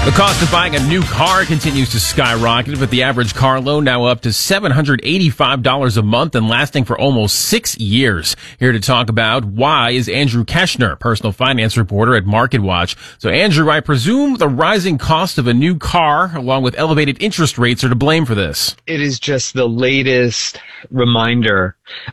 The cost of buying a new car continues to skyrocket, with the average car loan now up to $785 a month and lasting for almost 6 years. Here to talk about why is Andrew Keshner, personal finance reporter at MarketWatch. So Andrew, I presume the rising cost of a new car along with elevated interest rates are to blame for this. It is just the latest reminder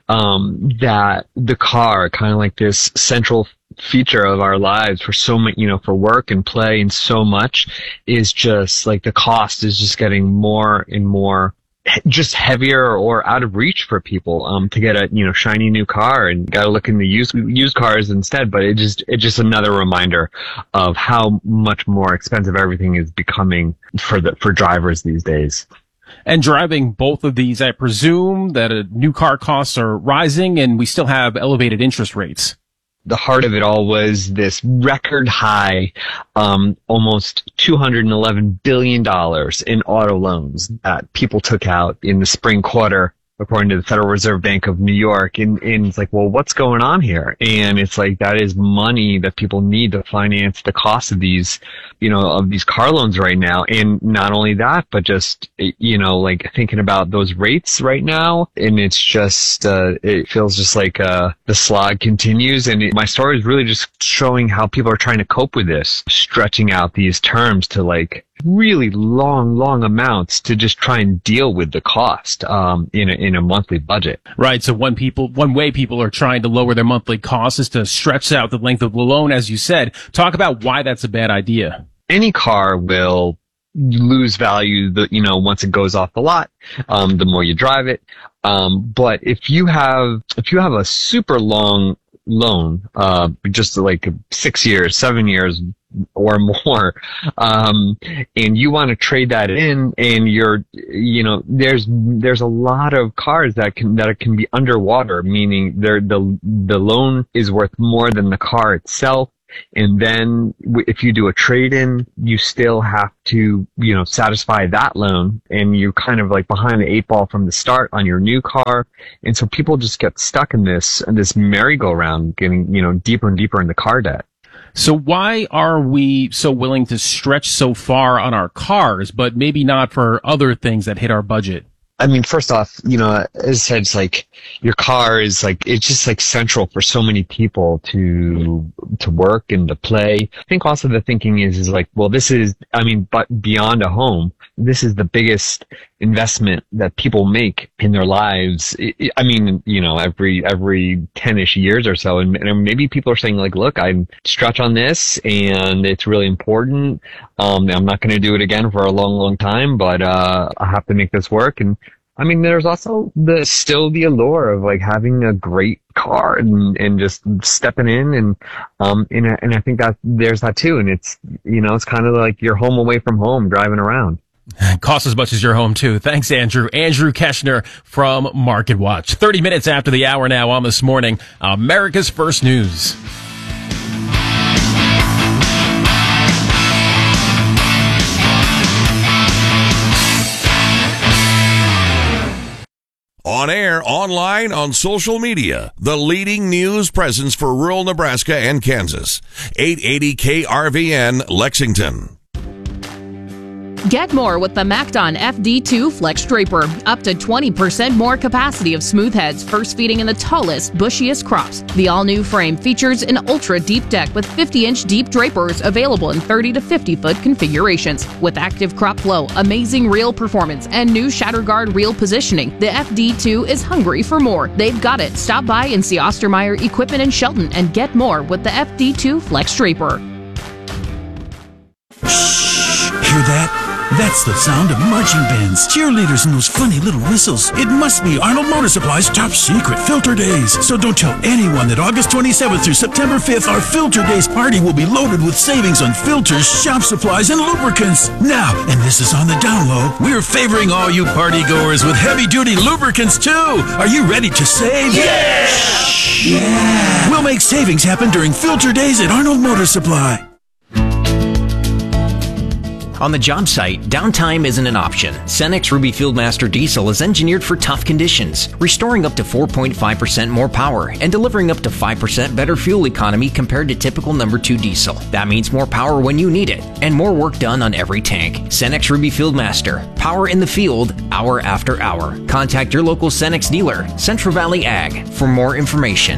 that the car, kind of like this central feature of our lives for so much, for work and play and so much, is just like the cost is just getting more and more just heavier or out of reach for people to get a shiny new car, and got to look in the used cars instead. But it's just another reminder of how much more expensive everything is becoming for drivers these days. And driving both of these, I presume that new car costs are rising and we still have elevated interest rates. The heart of it all was this record high, almost $211 billion in auto loans that people took out in the spring quarter, according to the Federal Reserve Bank of New York. And it's like, well, what's going on here? And it's like, that is money that people need to finance the cost of these, of these car loans right now. And not only that, but just, like thinking about those rates right now. And it's just, it feels just like, the slog continues. And my story is really just showing how people are trying to cope with this, stretching out these terms to like really long amounts to just try and deal with the cost, in a monthly budget. Right. So one way people are trying to lower their monthly costs is to stretch out the length of the loan, as you said. Talk about why that's a bad idea. Any car will lose value, once it goes off the lot, the more you drive it. But if you have a super long loan, just like 6 years, 7 years or more, and you want to trade that in, and there's a lot of cars that can be underwater, meaning the loan is worth more than the car itself. And then if you do a trade-in, you still have to, satisfy that loan, and you're kind of like behind the 8 ball from the start on your new car. And so people just get stuck in this merry-go-round, getting, deeper and deeper into car debt. So why are we so willing to stretch so far on our cars, but maybe not for other things that hit our budget? I mean, first off, as I said, it's like your car is like, it's just like central for so many people to work and to play. I think also the thinking is like, well, but beyond a home, this is the biggest investment that people make in their lives. Every 10-ish years or so. And maybe people are saying like, look, I stretch on this and it's really important. I'm not going to do it again for a long time, but, I have to make this work. And there's also still the allure of like having a great car and just stepping in and I think that there's that too. And it's, it's kind of like your home away from home driving around. Costs as much as your home, too. Thanks, Andrew. Andrew Keshner from MarketWatch. 30 minutes after the hour now on This Morning, America's First News. On air, online, on social media, the leading news presence for rural Nebraska and Kansas. 880 KRVN, Lexington. Get more with the MacDon FD2 Flex Draper. Up to 20% more capacity of smooth heads, first feeding in the tallest, bushiest crops. The all-new frame features an ultra-deep deck with 50-inch deep drapers available in 30 to 50-foot configurations. With active crop flow, amazing reel performance, and new ShatterGuard reel positioning, the FD2 is hungry for more. They've got it. Stop by and see Ostermeyer Equipment in Shelton and get more with the FD2 Flex Draper. Shh! Hear that? That's the sound of marching bands, cheerleaders, and those funny little whistles. It must be Arnold Motor Supply's top secret Filter Days. So don't tell anyone that August 27th through September 5th, our Filter Days party will be loaded with savings on filters, shop supplies, and lubricants. Now, and this is on the down low, we're favoring all you party goers with heavy-duty lubricants, too. Are you ready to save? Yeah! Yeah! We'll make savings happen during Filter Days at Arnold Motor Supply. On the job site, downtime isn't an option. Cenex Ruby Fieldmaster Diesel is engineered for tough conditions, restoring up to 4.5% more power and delivering up to 5% better fuel economy compared to typical number 2 diesel. That means more power when you need it and more work done on every tank. Cenex Ruby Fieldmaster. Power in the field, hour after hour. Contact your local Cenex dealer, Central Valley Ag, for more information.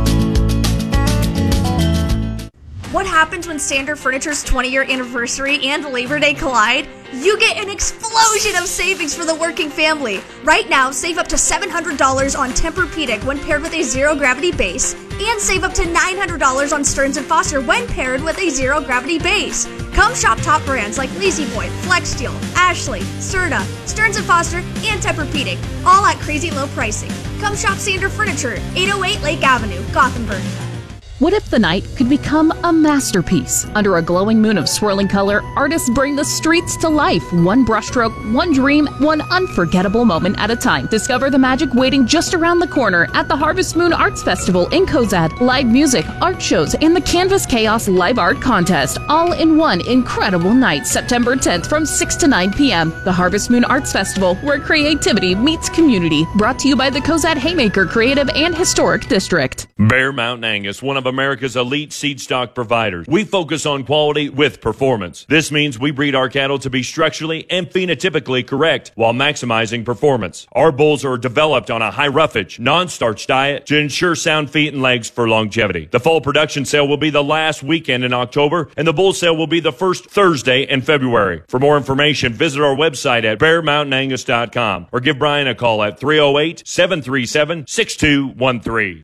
What happens when Standard Furniture's 20-year anniversary and Labor Day collide? You get an explosion of savings for the working family. Right now, save up to $700 on Tempur-Pedic when paired with a zero-gravity base, and save up to $900 on Stearns & Foster when paired with a zero-gravity base. Come shop top brands like La-Z-Boy, FlexSteel, Ashley, Serta, Stearns & Foster, and Tempur-Pedic, all at crazy low pricing. Come shop Standard Furniture, 808 Lake Avenue, Gothenburg. What if the night could become a masterpiece? Under a glowing moon of swirling color, artists bring the streets to life. One brushstroke, one dream, one unforgettable moment at a time. Discover the magic waiting just around the corner at the Harvest Moon Arts Festival in Cozad. Live music, art shows, and the Canvas Chaos Live Art Contest, all in one incredible night, September 10th from 6 to 9 p.m. The Harvest Moon Arts Festival, where creativity meets community. Brought to you by the Cozad Haymaker Creative and Historic District. Bear Mountain Angus, one of America's elite seed stock providers. We focus on quality with performance. This means we breed our cattle to be structurally and phenotypically correct while maximizing performance. Our bulls are developed on a high roughage, non-starch diet to ensure sound feet and legs for longevity. The fall production sale will be the last weekend in October, and the bull sale will be the first Thursday in February. For more information, visit our website at bearmountainangus.com or give Brian a call at 308-737-6213.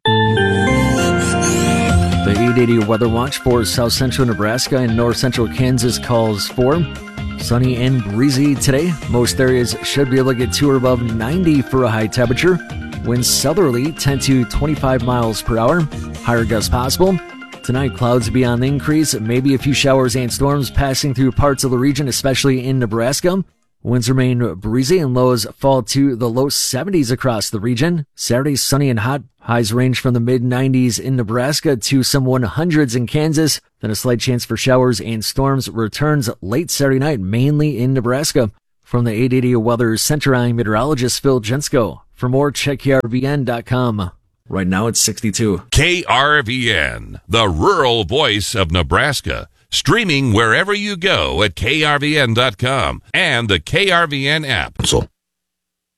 The 880 Weather Watch for south central Nebraska and north central Kansas calls for sunny and breezy today. Most areas should be able to get to or above 90 for a high temperature. Winds southerly 10 to 25 miles per hour. Higher gusts possible. Tonight, clouds will be on the increase. Maybe a few showers and storms passing through parts of the region, especially in Nebraska. Winds remain breezy and lows fall to the low 70s across the region. Saturday, sunny and hot. Highs range from the mid-90s in Nebraska to some 100s in Kansas. Then a slight chance for showers and storms returns late Saturday night, mainly in Nebraska. From the 880 Weather Center, I'm meteorologist Phil Jensko. For more, check KRVN.com. Right now it's 62. KRVN, the rural voice of Nebraska. Streaming wherever you go at KRVN.com and the KRVN app.